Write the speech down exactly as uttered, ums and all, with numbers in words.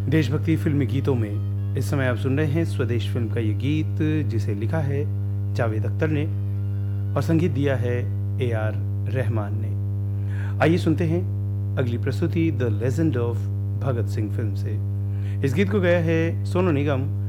देशभक्ति फिल्मी गीतों में इस समय आप सुन रहे हैं स्वदेश फिल्म का ये गीत, जिसे लिखा है जावेद अख्तर ने और संगीत दिया है ए आर रहमान ने। आइए सुनते हैं अगली प्रस्तुति the legend of Bhagat Singh film से। इस गीत को गाया है सोनू निगम